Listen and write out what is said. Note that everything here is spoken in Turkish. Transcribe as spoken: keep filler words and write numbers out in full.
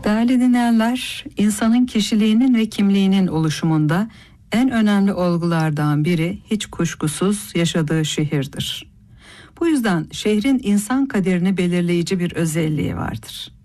Değerli dinleyenler, insanın kişiliğinin ve kimliğinin oluşumunda en önemli olgulardan biri hiç kuşkusuz yaşadığı şehirdir. Bu yüzden şehrin insan kaderini belirleyici bir özelliği vardır.